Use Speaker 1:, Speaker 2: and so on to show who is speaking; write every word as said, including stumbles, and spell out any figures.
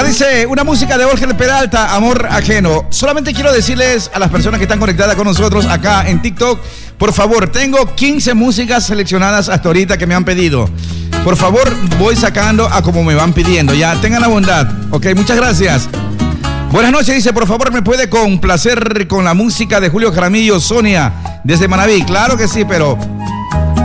Speaker 1: dice una música de Jorge Peralta, Amor Ajeno. Solamente quiero decirles a las personas que están conectadas con nosotros acá en TikTok, por favor, tengo quince músicas seleccionadas hasta ahorita que me han pedido. Por favor, voy sacando a como me van pidiendo. Ya, tengan la bondad. Ok, muchas gracias. Buenas noches, dice, por favor, ¿me puede complacer con la música de Julio Jaramillo, Sonia, desde Manaví? Claro que sí, pero